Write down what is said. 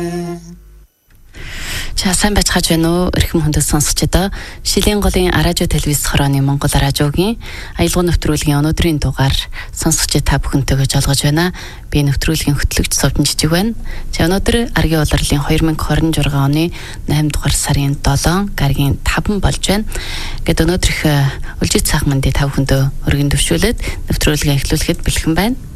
За сайн байцгааж байна уу? Эрхэм хүндэт сонсогч одоо Шилийн голын радио телевиз хорооны Монгол радиогийн аялал нэвтрүүлгийн өнөөдрийн дугаар сонсогч та бүхэнтэйгээ жолгож байна. Би нэвтрүүлгийн хөтлөгч Совдон Жижиг байна. За өнөөдөр Аргийн улирлын 2026 оны 8 дугаар сарын 7 гарагийн 5 болж байна. Гэт өнөөдрөх улжит цаах мандыг та бүхэндээ өргөн төвшүүлээд нэвтрүүлгээ эхлүүлэхэд бэлхэн байна.